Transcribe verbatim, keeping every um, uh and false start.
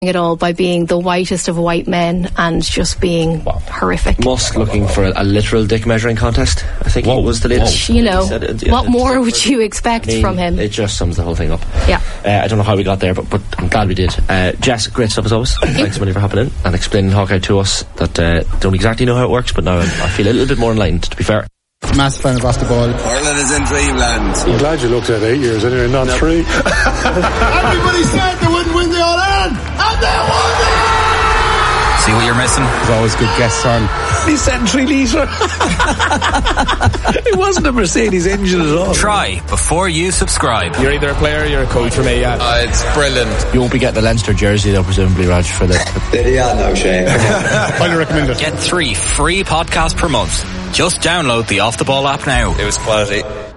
it all by being the whitest of white men and just being wow. horrific. Musk looking for a, a literal dick measuring contest, I think Whoa. was the latest. You know, it, it, what it, more it, would you expect I mean, from him? It just sums the whole thing up. Yeah. Uh, I don't know how we got there, but, but I'm glad we did. Uh, Jess, great stuff as always. Thanks so much for hopping in and explaining Hawkeye to us that uh, don't exactly know how it works, but now I, I feel a little bit more enlightened, to be fair. Massive fan of Off the Ball. Ireland is in dreamland. I'm glad you looked at eight years anyway, not nope. three. Everybody said they wouldn't win the All-Ireland, and they won it! See what you're missing? There's always good guests on. He said three litre. It wasn't a Mercedes engine at all. Try before you subscribe. You're either a player or you're a coach for me, yeah. Uh, it's brilliant. You won't be getting the Leinster jersey though, presumably, Raj, for the... There you are now, Shane. Highly recommend it. Get three free podcasts per month. Just download the Off the Ball app now. It was quality.